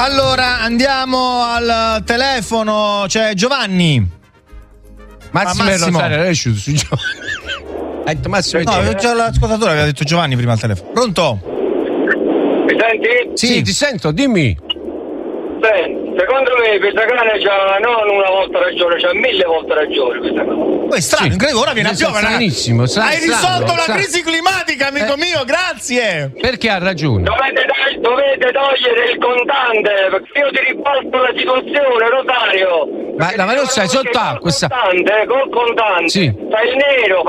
Allora andiamo al telefono, c'è Giovanni. Massimo. Su Giovanni. Massimo. No, c'è l'ascoltatore che ha detto Giovanni prima al telefono. Pronto? Mi senti? Sì, ti sento, dimmi. Senti, secondo me Pesacane c'ha non una volta ragione, c'ha 1000 volte ragione Pesacane. Poi è strano, incredibile, ora viene a piovere. Stranissimo, Hai risolto la crisi climatica, amico mio, grazie. Perché ha ragione? Dovete togliere il contante, perché io ti ribalto la situazione, Rosario. Ma non sai, sott'acqua. Col contante, sì. fai il nero,